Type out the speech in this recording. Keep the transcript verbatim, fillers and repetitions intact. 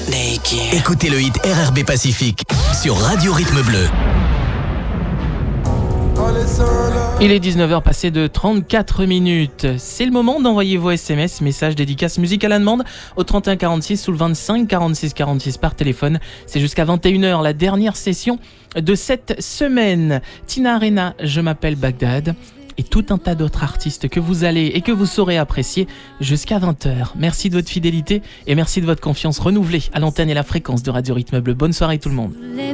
naked. Écoutez le hit R R B Pacifique sur Radio Rythme Bleu. Il est dix-neuf heures passées de trente-quatre minutes. C'est le moment d'envoyer vos S M S, messages, dédicaces, musique à la demande au trente et un quarante-six ou le vingt-cinq quarante-six quarante-six par téléphone. C'est jusqu'à vingt et une heures, la dernière session de cette semaine. Tina Arena, Je m'appelle Bagdad et tout un tas d'autres artistes que vous allez et que vous saurez apprécier jusqu'à vingt heures. Merci de votre fidélité et merci de votre confiance renouvelée à l'antenne et la fréquence de Radio Rythme Bleu. Bonne soirée tout le monde.